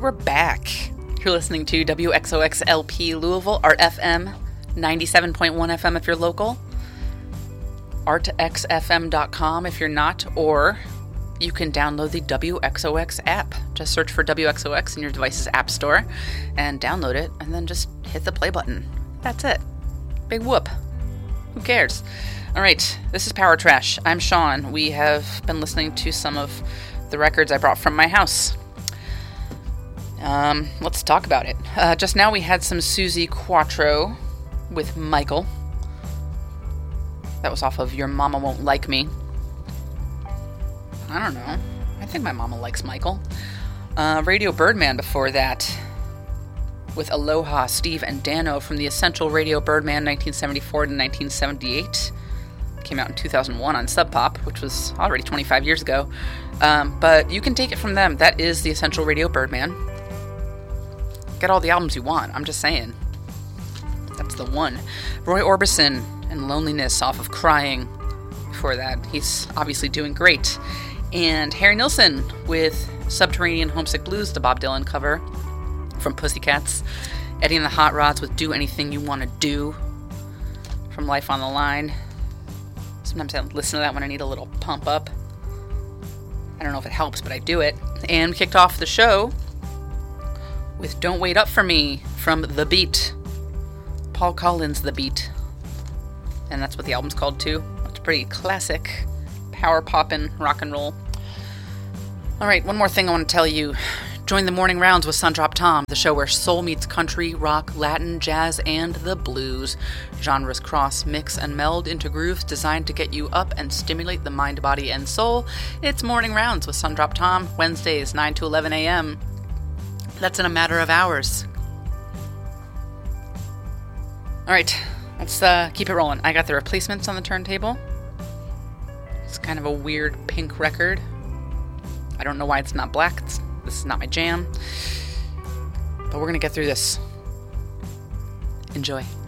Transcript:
we're back. You're listening to WXOXLP Louisville, RFM, 97.1 FM if you're local, artxfm.com if you're not, or you can download the WXOX app. Just search for WXOX in your device's app store and download it, and then just hit the play button. That's it. Big whoop. Who cares? All right, this is Power Trash. I'm Sean. We have been listening to some of the records I brought from my house. Let's talk about it. Just now we had some Suzi Quatro with Michael. That was off of Your Mama Won't Like Me. I don't know. I think my mama likes Michael. Radio Birdman before that with Aloha, Steve, and Dano from the Essential Radio Birdman 1974 to 1978. Came out in 2001 on Sub Pop, which was already 25 years ago. But you can take it from them. That is the Essential Radio Birdman. Get all the albums you want. I'm just saying. That's the one. Roy Orbison and Loneliness off of Crying. Before that, he's obviously doing great. And Harry Nilsson with Subterranean Homesick Blues, the Bob Dylan cover from Pussycats. Eddie and the Hot Rods with Do Anything You Want to Do from Life on the Line. Sometimes I listen to that when I need a little pump up. I don't know if it helps, but I do it. And we kicked off the show with Don't Wait Up For Me from The Beat. Paul Collins' The Beat. And that's what the album's called too. It's pretty classic power poppin' rock and roll. Alright, one more thing I want to tell you. Join the morning rounds with Sundrop Tom, the show where soul meets country, rock, Latin, jazz, and the blues. Genres cross, mix, and meld into grooves designed to get you up and stimulate the mind, body, and soul. It's Morning Rounds with Sundrop Tom, Wednesdays, 9 to 11 a.m. That's in a matter of hours. Alright, let's keep it rolling. I got the Replacements on the turntable. It's kind of a weird pink record. I don't know why it's not black. This is not my jam. But we're going to get through this. Enjoy.